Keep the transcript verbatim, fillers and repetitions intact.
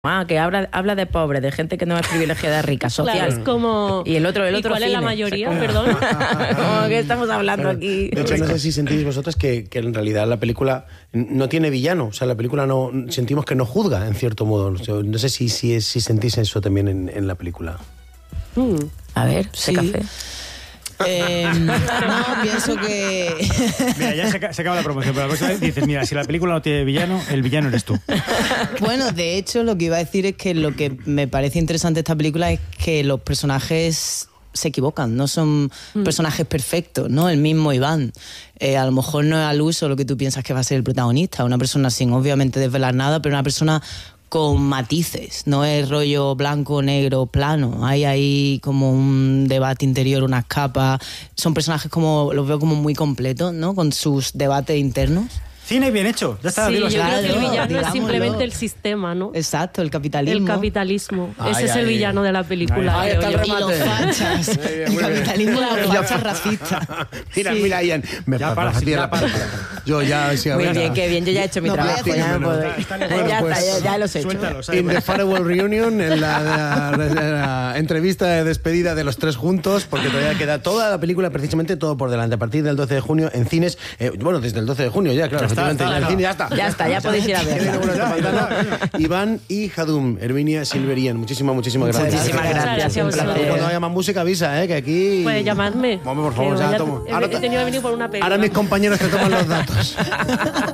Ah, que habla, habla de pobres, de gente que no es privilegiada rica, social. Claro, es como... Y el otro, el ¿Y otro cuál cine. es la mayoría, perdón? Como que estamos hablando Claro. aquí. De hecho, no sé si sentís vosotros que, que en realidad la película no tiene villano. O sea, la película no sentimos que no juzga, en cierto modo. Yo no sé si, si, si sentís eso también en, en la película. Mm. A ver, Sí. ¿sé café? Eh, no, pienso que... Mira, ya se, ca- se acaba la promoción, pero la próxima vez dices, mira, si la película no tiene villano, el villano eres tú. Bueno, de hecho, lo que iba a decir es que lo que me parece interesante de esta película es que los personajes se equivocan, no son mm. personajes perfectos, ¿no? El mismo Iván. Eh, a lo mejor no es al uso lo que tú piensas que va a ser el protagonista, una persona sin obviamente desvelar nada, pero una persona con matices, no es rollo blanco, negro, plano. Hay ahí como un debate interior, unas capas. Son personajes como, los veo como muy completos, ¿no? Con sus debates internos. Cine bien hecho, ya está. Sí, dilo yo así. creo que el Claro, villano es digámoslo. simplemente el sistema, ¿no? Exacto, el capitalismo. El capitalismo. Ay, Ese es ay, el villano de la película. Ahí creo está el yo. Y los remate. fachas. Muy bien, El muy bien. capitalismo y los fachas racistas. Mira, Sí. mira, Ian. Me Ya pa- para, pa- sí, tira ya la para. para. Yo ya... Sí, a Muy ver, bien, ya. qué bien, yo ya he hecho mi No, trabajo. parece, Ya, me bueno, puedo- está- está ya lejos. está, ya, ya los he hecho. Suéltalo, ¿sabes? In the Farewell Reunion, en la, la- la- la entrevista de despedida de los tres juntos, porque todavía queda toda la película, precisamente todo por delante. A partir del doce de junio en cines, eh, bueno, desde el doce de junio ya, claro, Ya está, efectivamente, está, ya en está. cine ya está. Ya está, ya podéis ir a Que viene verla. bueno, está faltando. Iván y Hadum, Herminia Silverian, muchísimas, muchísimas gracias. Muchísimas Muchas gracias, gracias a un vosotros. placer. Cuando haya más música avisa, ¿eh? Que aquí... Puede llamarme. Vamos, por Que favor, ya vaya- tomo. he- Ahora he te- tenido que venir por una película. Ahora mis compañeros te toman los datos.